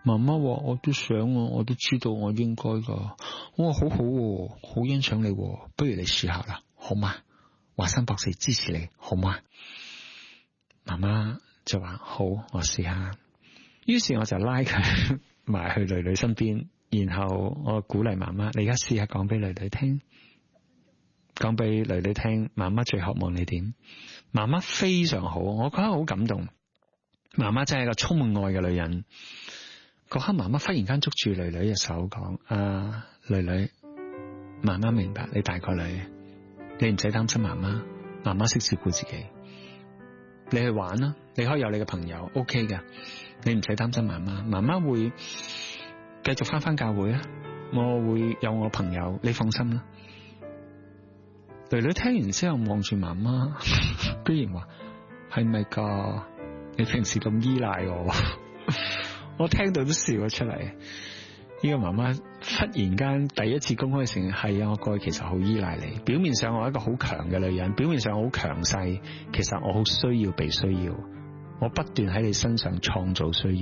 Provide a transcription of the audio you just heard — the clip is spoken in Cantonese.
媽媽話我都想啊，我都知道我應該噶。我話好好喎，好欣賞你喎，不如你試下啦，好嗎？華山博士支持你，好嗎？媽媽就話好，我試下。於是我就拉佢埋去女女身邊，然後我鼓勵媽媽，你而家試下講俾女女聽，講俾女女聽，媽媽最渴望你點。媽媽非常好，我覺得好感動。媽媽真係一個充滿愛嘅女人。嗰刻媽媽忽然間捉住女女嘅手講：女女，媽媽明白你大個女，你唔使擔心媽媽，媽媽識照顧自己。你去玩啦，你可以有你嘅朋友 OK 㗎，你唔使擔心媽媽，媽媽會繼續返教會啊，我會有我朋友，你放心啦。女女聽完之後望住媽媽，居然話：係咪噶？你平時咁依賴我？我聽到都笑咗出嚟。呢個媽媽忽然間第一次公開承認，係啊，我過去其實好依賴你。表面上我係一個好強嘅女人，表面上好強勢，其實我好需要被需要。我不斷喺你身上創造需